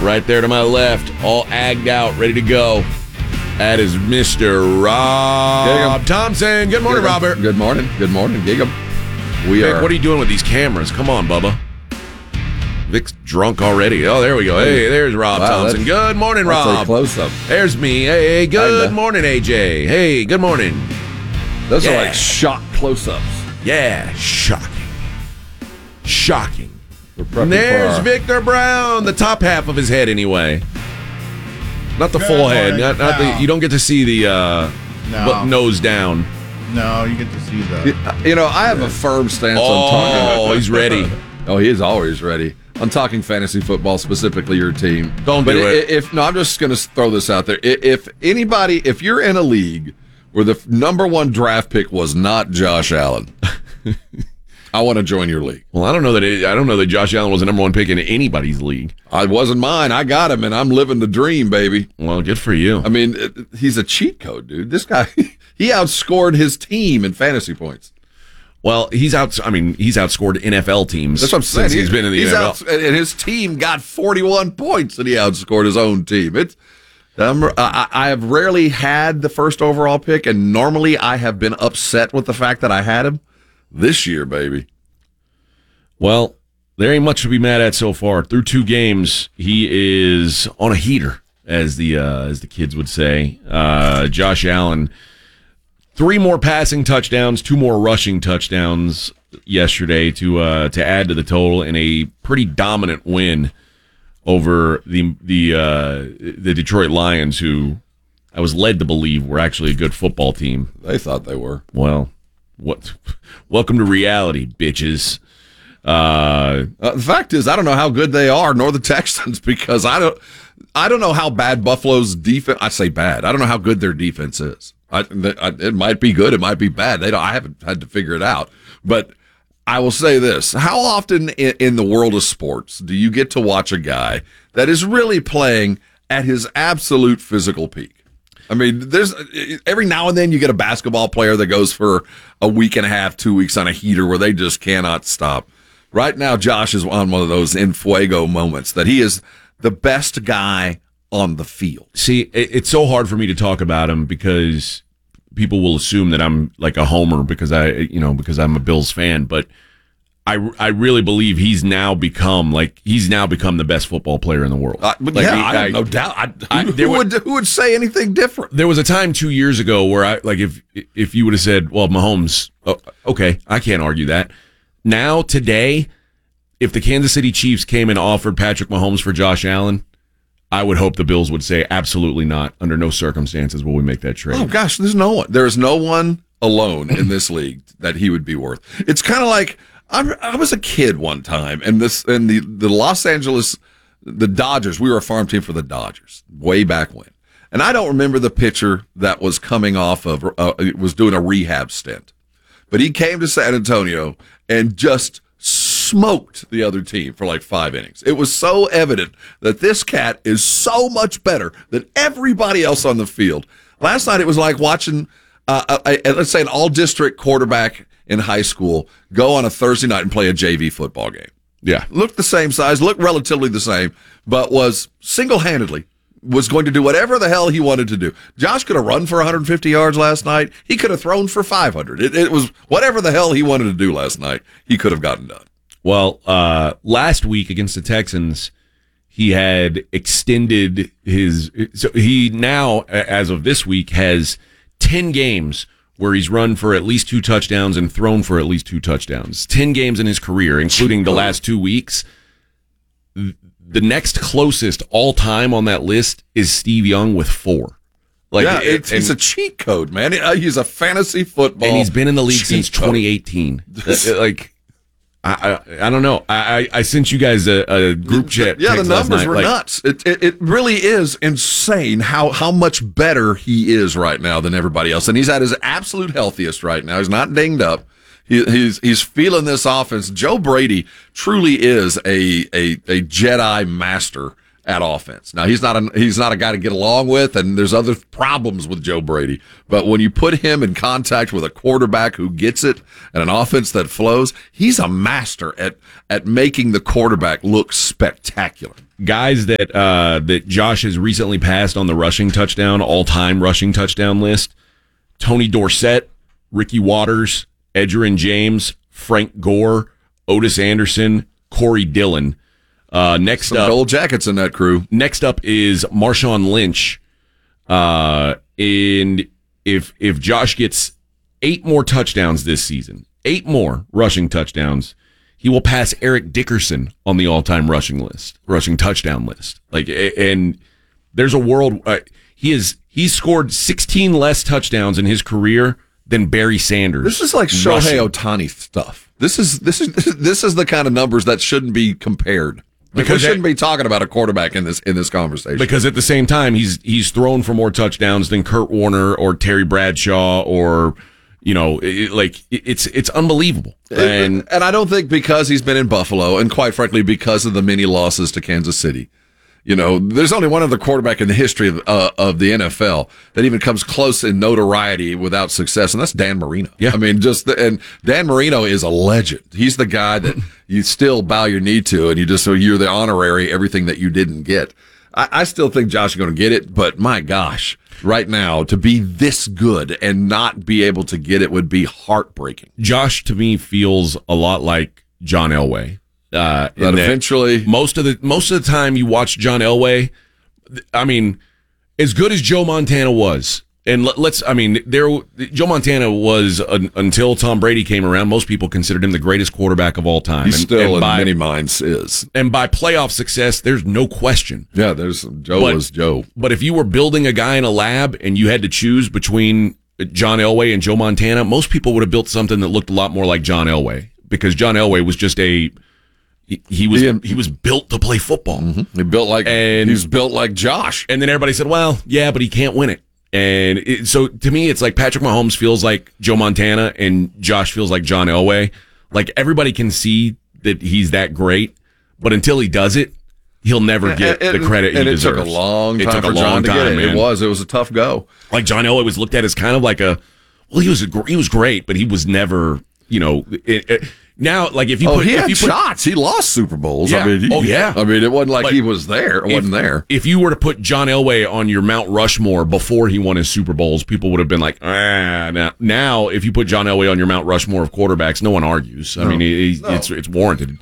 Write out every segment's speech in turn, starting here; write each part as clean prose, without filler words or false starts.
Right there to my left, all agged out, ready to go. That is Mr. Rob Thompson. Good morning, Robert. Good morning. Good morning, Gig'em. Vic, what are you doing with these cameras? Come on, Bubba. Vic's drunk already. Oh, there we go. Hey, there's Rob Thompson. Good morning, Rob. That's a close-up. There's me. Hey, good morning, AJ. Hey, good morning. Those are like shot close-ups. Yeah, shocking. And there's Victor Brown, the top half of his head anyway. Not the full head. Not you don't get to see the nose down. No, you get to see the... I have a firm stance on talking. Oh, he's ready. Oh, he is always ready. I'm talking fantasy football, specifically your team. Don't do it. I'm just going to throw this out there. If you're in a league where the number one draft pick was not Josh Allen, I want to join your league. Well, I don't know that Josh Allen was the number one pick in anybody's league. It wasn't mine. I got him, and I'm living the dream, baby. Well, good for you. I mean, he's a cheat code, dude. This guy, he outscored his team in fantasy points. Well, he's outscored NFL teams. That's what I'm saying. He's been in the NFL. And his team got 41 points, and he outscored his own team. I have rarely had the first overall pick, and normally I have been upset with the fact that I had him. This year, baby. Well, there ain't much to be mad at so far. Through 2 games, he is on a heater, as the kids would say. Josh Allen, 3 more passing touchdowns, 2 more rushing touchdowns yesterday to add to the total in a pretty dominant win over the Detroit Lions, who I was led to believe were actually a good football team. They thought they were. Well, welcome to reality, bitches. The fact is, I don't know how good they are, nor the Texans, because I don't know how bad Buffalo's defense. I say bad. I don't know how good their defense is. It might be good. It might be bad. I haven't had to figure it out. But I will say this: how often in the world of sports do you get to watch a guy that is really playing at his absolute physical peak? I mean, there's every now and then you get a basketball player that goes for a week and a half, 2 weeks on a heater where they just cannot stop. Right now, Josh is on one of those in fuego moments that he is the best guy on the field. See, it's so hard for me to talk about him because people will assume that I'm like a homer because I'm a Bills fan, but I really believe he's now become the best football player in the world. I have no doubt. Who would say anything different? There was a time 2 years ago where if you would have said, well, Mahomes, okay, I can't argue that. Now, today, if the Kansas City Chiefs came and offered Patrick Mahomes for Josh Allen, I would hope the Bills would say absolutely not. Under no circumstances will we make that trade. Oh gosh, there's no one. There is no one alone in this league that he would be worth. It's kind of like I was a kid one time, and the Los Angeles, the Dodgers. We were a farm team for the Dodgers way back when, and I don't remember the pitcher that was coming off of was doing a rehab stint, but he came to San Antonio and just smoked the other team for like 5 innings. It was so evident that this cat is so much better than everybody else on the field. Last night it was like watching, let's say, an all-district quarterback in high school go on a Thursday night and play a JV football game. Yeah. Looked the same size, looked relatively the same, but was single-handedly was going to do whatever the hell he wanted to do. Josh could have run for 150 yards last night. He could have thrown for 500. It was whatever the hell he wanted to do last night, he could have gotten done. Well, last week against the Texans, he had extended so he now, as of this week, has 10 games where he's run for at least 2 touchdowns and thrown for at least 2 touchdowns. 10 games in his career, including the last 2 weeks. The next closest all-time on that list is Steve Young with 4. It's a cheat code, man. He's a fantasy football, and he's been in the league since 2018. I don't know. I sent you guys a group chat. Yeah, the numbers last night. were nuts. It really is insane how much better he is right now than everybody else, and he's at his absolute healthiest right now. He's not dinged up. He's feeling this offense. Joe Brady truly is a Jedi master at offense. Now he's not a guy to get along with, and there's other problems with Joe Brady. But when you put him in contact with a quarterback who gets it and an offense that flows, he's a master at making the quarterback look spectacular. Guys that Josh has recently passed on the rushing touchdown, all-time rushing touchdown list: Tony Dorsett, Ricky Watters, Edgerrin James, Frank Gore, Otis Anderson, Corey Dillon. Next Some up, gold jackets in that crew. Next up is Marshawn Lynch. And if Josh gets 8 more touchdowns this season, 8 more rushing touchdowns, he will pass Eric Dickerson on the all-time rushing touchdown list. And there's a world he's scored 16 less touchdowns in his career than Barry Sanders. This is like Shohei Ohtani stuff. This is the kind of numbers that shouldn't be compared. Because we shouldn't be talking about a quarterback in this conversation. Because at the same time, he's thrown for more touchdowns than Kurt Warner or Terry Bradshaw or, it's unbelievable. And I don't think because he's been in Buffalo and quite frankly because of the many losses to Kansas City. There's only one other quarterback in the history of the NFL that even comes close in notoriety without success, and that's Dan Marino. Yeah. I mean, and Dan Marino is a legend. He's the guy that you still bow your knee to, and you're the honorary everything that you didn't get. I still think Josh is going to get it, but my gosh, right now, to be this good and not be able to get it would be heartbreaking. Josh, to me, feels a lot like John Elway. That eventually, most of the time you watch John Elway, I mean, as good as Joe Montana was, and Joe Montana was until Tom Brady came around. Most people considered him the greatest quarterback of all time. He still, in many minds, is. And by playoff success, there's no question. Yeah, Joe was Joe. But if you were building a guy in a lab and you had to choose between John Elway and Joe Montana, most people would have built something that looked a lot more like John Elway, because John Elway was just he was built to play football. Mm-hmm. He's built like Josh. And then everybody said, well, yeah, but he can't win it. And so to me, it's like Patrick Mahomes feels like Joe Montana and Josh feels like John Elway. Like everybody can see that he's that great, but until he does it, he'll never get the credit he deserves. It took a long time for John to get it. Man. It was a tough go. Like John Elway was looked at as kind of like he was great, but he was never, now, like if you put, he had shots. He lost Super Bowls. Yeah. I mean, it wasn't like but he was there. It wasn't there. If you were to put John Elway on your Mount Rushmore before he won his Super Bowls, people would have been like, Now, if you put John Elway on your Mount Rushmore of quarterbacks, no one argues. I mean, it's warranted.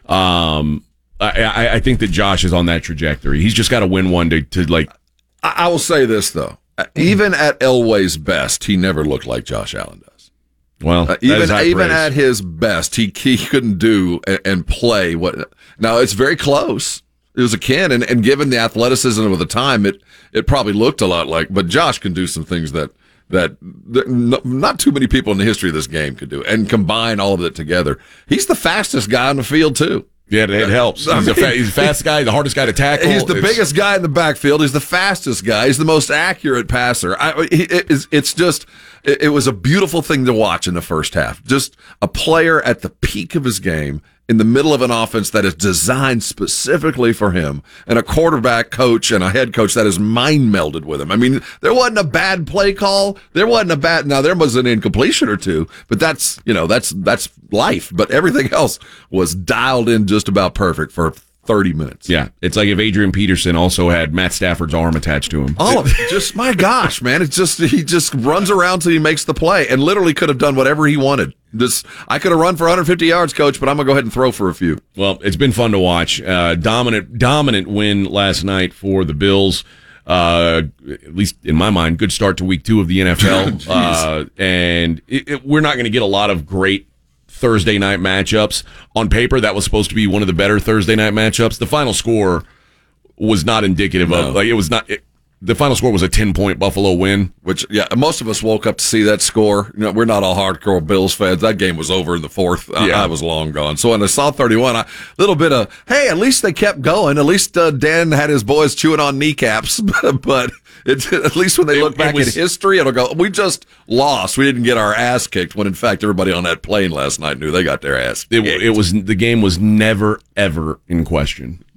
I think that Josh is on that trajectory. He's just got to win one to like. I will say this though, even at Elway's best, he never looked like Josh Allen does. Well, even at his best, he couldn't do and play what. Now it's very close. It was akin, and given the athleticism of the time, it probably looked a lot like. But Josh can do some things that not too many people in the history of this game could do, and combine all of it together. He's the fastest guy on the field too. Yeah, it helps. He's a fast guy, the hardest guy to tackle. He's the biggest guy in the backfield. He's the fastest guy. He's the most accurate passer. It was a beautiful thing to watch in the first half. Just a player at the peak of his game in the middle of an offense that is designed specifically for him, and a quarterback coach and a head coach that is mind melded with him. I mean, there wasn't a bad play call. There was an incompletion or two, but that's life. But everything else was dialed in just about perfect for 30 minutes. Yeah. It's like if Adrian Peterson also had Matt Stafford's arm attached to him. All of it. Just, my gosh, man. He just runs around till he makes the play, and literally could have done whatever he wanted. I could have run for 150 yards, Coach, but I'm going to go ahead and throw for a few. Well, it's been fun to watch. Dominant win last night for the Bills. At least in my mind, good start to week 2 of the NFL. And we're not going to get a lot of great Thursday night matchups. On paper, that was supposed to be one of the better Thursday night matchups. The final score was not indicative of, like, it was not. The final score was a 10-point Buffalo win. Which, yeah, most of us woke up to see that score. We're not all hardcore Bills fans. That game was over in the fourth. I was long gone. So when I saw 31, a little bit of, hey, at least they kept going. At least Dan had his boys chewing on kneecaps. But at least when they look back at history, it'll go, we just lost. We didn't get our ass kicked, when in fact everybody on that plane last night knew they got their ass kicked. The game was never, ever in question.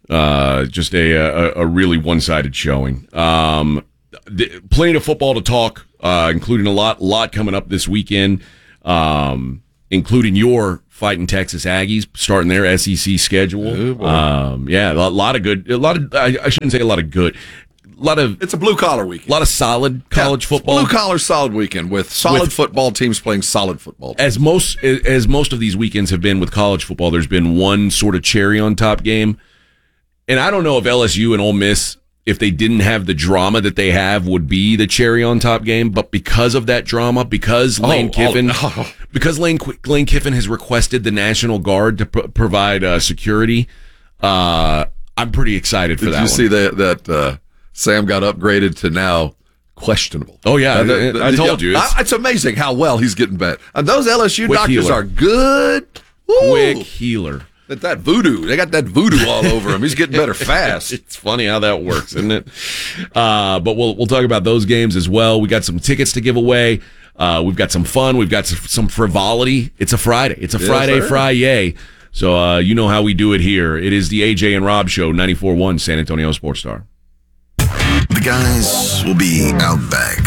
Just a really one-sided showing. Plenty of football to talk, including a lot coming up this weekend, including your Fighting Texas Aggies starting their SEC schedule. A lot of good. I shouldn't say a lot of good. It's a blue-collar weekend. A lot of solid college football. Blue-collar solid weekend with solid football teams playing solid football teams. As most of these weekends have been with college football, there's been one sort of cherry on top game. And I don't know if LSU and Ole Miss, if they didn't have the drama that they have, would be the cherry on top game. But because of that drama, because Lane Kiffin has requested the National Guard to provide security, I'm pretty excited for that one. Did you see that Sam got upgraded to now questionable? Oh, yeah. I told you. It's amazing how well he's getting better. And those LSU doctors are good. Woo. Quick healer. That voodoo. They got that voodoo all over him. He's getting better fast. It's funny how that works, isn't it? But we'll talk about those games as well. We got some tickets to give away. We've got some fun. We've got some frivolity. It's a Friday. It's a Friday Fry-yay. So you know how we do it here. It is the AJ and Rob Show, 94.1 San Antonio Sports Star. The guys will be out back.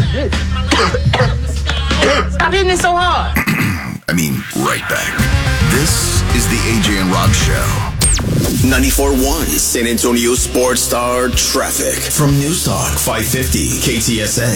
Stop hitting it so hard. I mean, right back. This is the AJ and Rob Show. 94.1 San Antonio Sports Star traffic from News Talk 550 KTSA.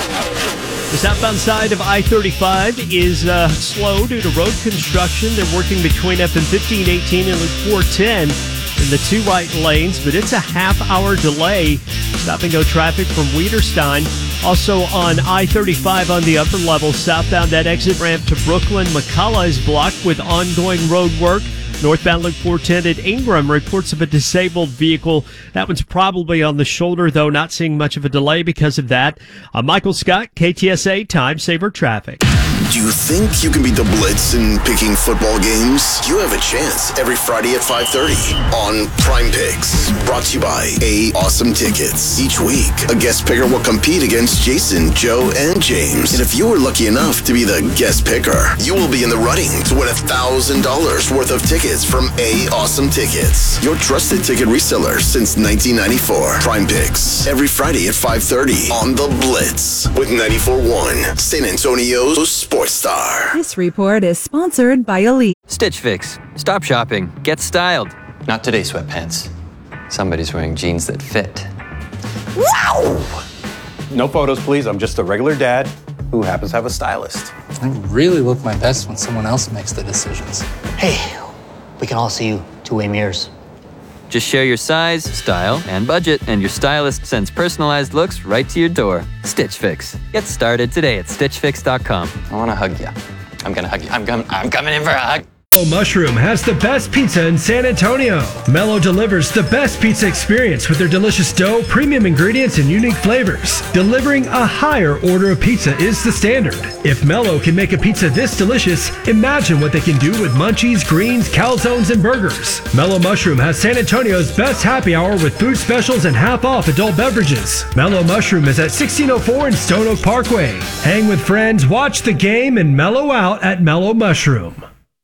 The southbound side of I-35 is slow due to road construction. They're working between FM 1518 and Loop 410 in the two right lanes, but it's a half-hour delay. Stop-and-go traffic from Wiederstein. Also on I-35 on the upper level, southbound that exit ramp to Brooklyn, McCullough is blocked with ongoing road work. Northbound Loop 410 at Ingram, reports of a disabled vehicle. That one's probably on the shoulder, though, not seeing much of a delay because of that. Michael Scott, KTSA Time Saver Traffic. Do you think you can beat the Blitz in picking football games? You have a chance every Friday at 5:30 on Prime Picks, brought to you by Awesome Tickets. Each week, a guest picker will compete against Jason, Joe, and James. And if you were lucky enough to be the guest picker, you will be in the running to win $1,000 worth of tickets from Awesome Tickets, your trusted ticket reseller since 1994. Prime Picks, every Friday at 5:30 on The Blitz with 94.1 San Antonio's Sports Star. This report is sponsored by Elite. Stitch Fix. Stop shopping. Get styled. Not today, sweatpants. Somebody's wearing jeans that fit. Wow! No photos, please. I'm just a regular dad who happens to have a stylist. I really look my best when someone else makes the decisions. Hey, we can all see you two-way mirrors. Just share your size, style, and budget, and your stylist sends personalized looks right to your door. Stitch Fix. Get started today at StitchFix.com. I want to hug you. I'm going to hug you. I'm coming in for a hug. Mellow Mushroom has the best pizza in San Antonio. Mellow delivers the best pizza experience with their delicious dough, premium ingredients, and unique flavors. Delivering a higher order of pizza is the standard. If Mellow can make a pizza this delicious, imagine what they can do with munchies, greens, calzones, and burgers. Mellow Mushroom has San Antonio's best happy hour with food specials and half-off adult beverages. Mellow Mushroom is at 1604 in Stone Oak Parkway. Hang with friends, watch the game, and mellow out at Mellow Mushroom.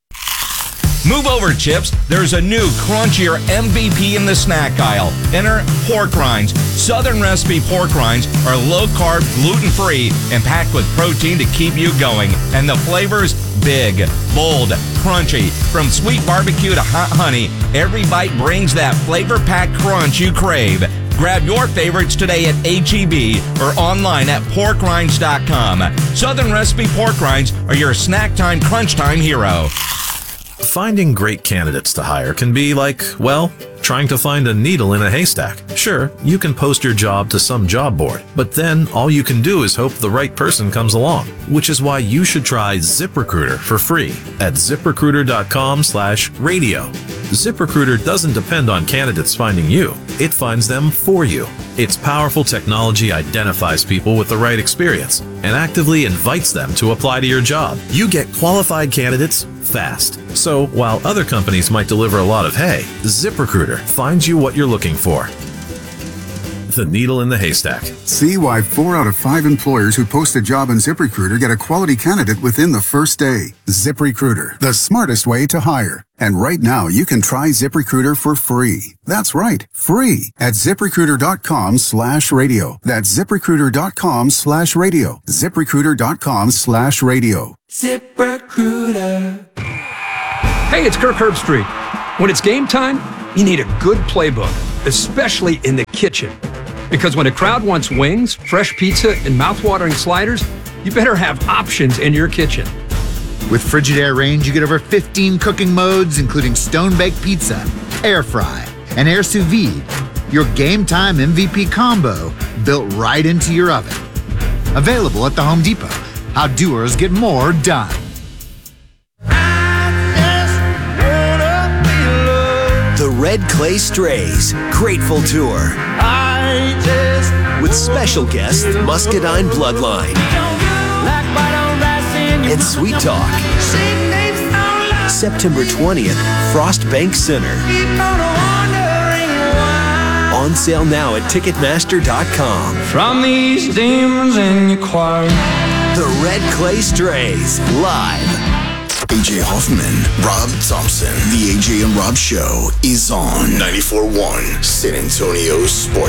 Move over, Chips. There's a new crunchier MVP in the snack aisle. Enter pork rinds. Southern recipe pork rinds are low-carb, gluten-free, and packed with protein to keep you going. And the flavors, big, bold, crunchy. From sweet barbecue to hot honey, every bite brings that flavor-packed crunch you crave. Grab your favorites today at H-E-B or online at porkrinds.com. Southern recipe pork rinds are your snack time, crunch time hero. Finding great candidates to hire can be like, well, trying to find a needle in a haystack. Sure, you can post your job to some job board, but then all you can do is hope the right person comes along, which is why you should try ZipRecruiter for free at ZipRecruiter.com/radio. ZipRecruiter doesn't depend on candidates finding you. It finds them for you. Its powerful technology identifies people with the right experience and actively invites them to apply to your job. You get qualified candidates fast. So while other companies might deliver a lot of hay, ZipRecruiter finds you what you're looking for. the needle in the haystack. See why 4 out of 5 employers who post a job on ZipRecruiter get a quality candidate within the first day. ZipRecruiter, the smartest way to hire. And right now, you can try ZipRecruiter for free. That's right, free at ZipRecruiter.com/radio. That's ZipRecruiter.com/radio. ZipRecruiter.com/radio. ZipRecruiter. Hey, it's Kirk Herbstreit. When it's game time, you need a good playbook, especially in the kitchen. Because when a crowd wants wings, fresh pizza, and mouthwatering sliders, you better have options in your kitchen. With Frigidaire Range, you get over 15 cooking modes, including stone-baked pizza, air fry, and air sous vide. Your game time MVP combo built right into your oven. Available at the Home Depot. How doers get more done. The Red Clay Strays Grateful Tour. With special guest Muscadine Bloodline and Sweet Talk. September 20th, Frost Bank Center. On sale now at Ticketmaster.com. From these demons in your choir. The Red Clay Strays live. AJ Hoffman, Rob Thompson. The AJ and Rob Show is on 94.1 San Antonio Sports.